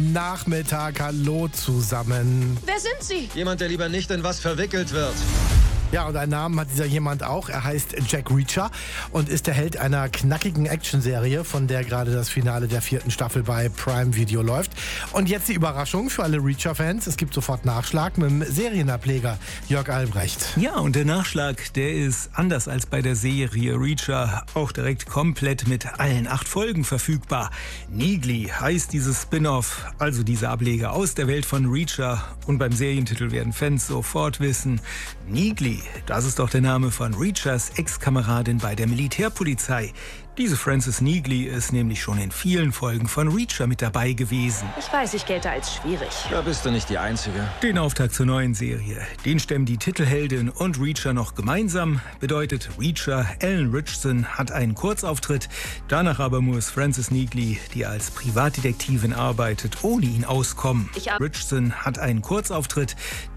Guten Nachmittag, hallo zusammen. Wer sind Sie? Jemand, der lieber nicht in was verwickelt wird. Ja, und einen Namen hat dieser jemand auch. Er heißt Jack Reacher und ist der Held einer knackigen Actionserie, von der gerade das Finale der 4. Staffel bei Prime Video läuft. Und jetzt die Überraschung für alle Reacher-Fans. Es gibt sofort Nachschlag mit dem Serienableger Jörg Albrecht. Ja, und der Nachschlag, der ist anders als bei der Serie Reacher auch direkt komplett mit allen 8 Folgen verfügbar. Neagly heißt dieses Spin-off, also dieser Ableger aus der Welt von Reacher. Und beim Serientitel werden Fans sofort wissen, Neagly, das ist doch der Name von Reachers Ex-Kameradin bei der Militärpolizei. Diese Frances Neagly ist nämlich schon in vielen Folgen von Reacher mit dabei gewesen. Ich weiß, ich gelte als schwierig. Da bist du nicht die Einzige. Den Auftakt zur neuen Serie, den stemmen die Titelheldin und Reacher noch gemeinsam. Bedeutet, Reacher, Alan Ritchson, hat einen Kurzauftritt. Danach aber muss Frances Neagly, die als Privatdetektivin arbeitet, ohne ihn auskommen. Ritchson hat einen Kurzauftritt.